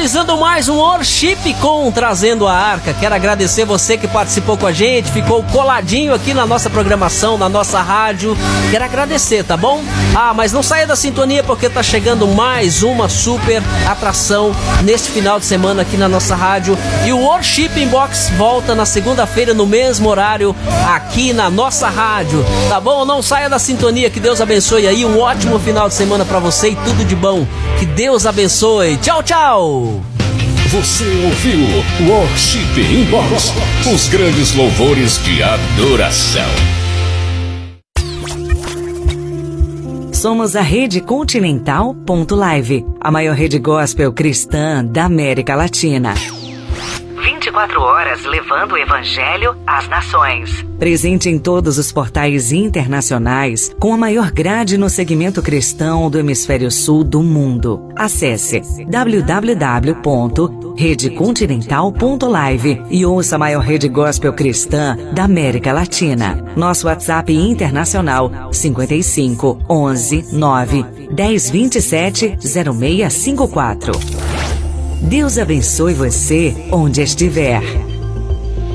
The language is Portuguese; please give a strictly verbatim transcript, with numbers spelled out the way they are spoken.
finalizando mais um Worship com Trazendo a Arca. Quero agradecer você que participou com a gente, ficou coladinho aqui na nossa programação, na nossa rádio. Quero agradecer, tá bom? Ah, mas não saia da sintonia porque tá chegando mais uma super atração neste final de semana aqui na nossa rádio. E o Worship Inbox volta na segunda-feira no mesmo horário aqui na nossa rádio, tá bom? Não saia da sintonia, que Deus abençoe aí, um ótimo final de semana pra você e tudo de bom. Que Deus abençoe. Tchau, tchau. Você ouviu Worship Inbox, os grandes louvores de adoração. Somos a Rede Continental ponto live, a maior rede gospel cristã da América Latina. vinte e quatro horas levando o Evangelho às nações. Presente em todos os portais internacionais, com a maior grade no segmento cristão do hemisfério sul do mundo. Acesse w w w ponto rede continental ponto live e ouça a maior rede gospel cristã da América Latina. Nosso WhatsApp internacional cinquenta e cinco, onze, nove, dez, vinte e sete, zero seis cinco quatro. Deus abençoe você onde estiver.